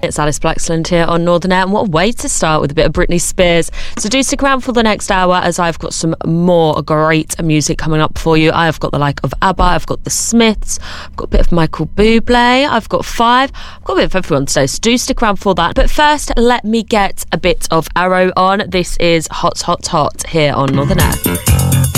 It's Alice Blackland here on Northern Air, and what a way to start with a bit of Britney Spears. So do stick around for the next hour, as I've got some more great music coming up for you. I've got the like of ABBA, I've got the Smiths, I've got a bit of Michael Bublé, I've got Five, I've got a bit of everyone today, so do stick around for that. But first, let me get a bit of Arrow on. This is Hot, Hot, Hot here on Northern Air.